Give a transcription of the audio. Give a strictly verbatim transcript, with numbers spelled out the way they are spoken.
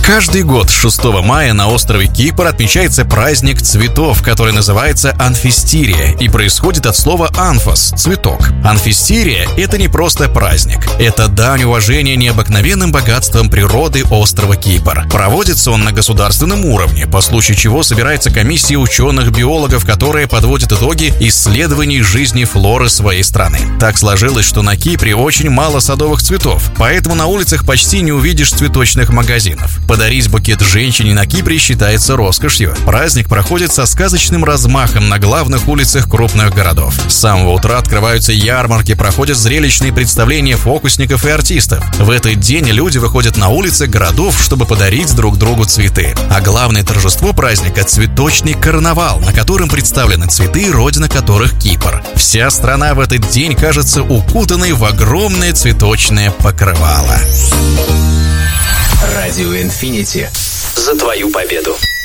Каждый год шестого мая на острове Кипр отмечается праздник цветов, который называется Анфистирия и происходит от слова «анфос» — цветок. Анфистирия — это не просто праздник, это дань уважения необыкновенным богатствам природы острова Кипр. Проводится он на государственном уровне, по случаю чего собирается комиссия ученых-биологов, которая подводит итоги исследований жизни флоры своей страны. Так сложилось, что на Кипре очень мало садовых цветов, поэтому на улицах почти не увидишь цветочных магазинов. Подарить букет женщине на Кипре считается роскошью. Праздник проходит со сказочным размахом на главных улицах крупных городов. С самого утра открываются ярмарки, проходят зрелищные представления фокусников и артистов. В этот день люди выходят на улицы городов, чтобы подарить друг другу цветы. А главное торжество праздника — цветочный карнавал, на котором представлены цветы, родина которых Кипр. Вся страна в этот день кажется укутанной в огромное цветочное покрывало. Радио Инфинити. За твою победу.